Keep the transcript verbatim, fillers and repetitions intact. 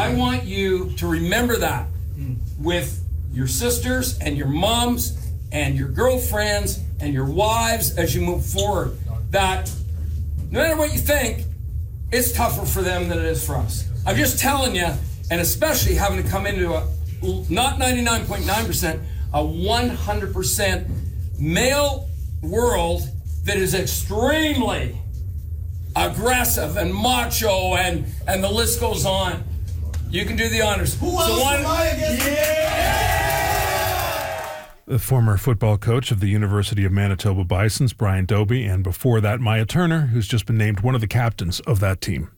I want you to remember that with your sisters and your moms and your girlfriends and your wives as you move forward. That no matter what you think, it's tougher for them than it is for us. I'm just telling you, and especially having to come into a not ninety-nine point nine percent, a one hundred percent male world that is extremely aggressive and macho, and, and the list goes on. You can do the honors. Who else so one, am I against? Yeah! The former football coach of the University of Manitoba Bisons, Brian Dobie, and before that, Maya Turner, who's just been named one of the captains of that team.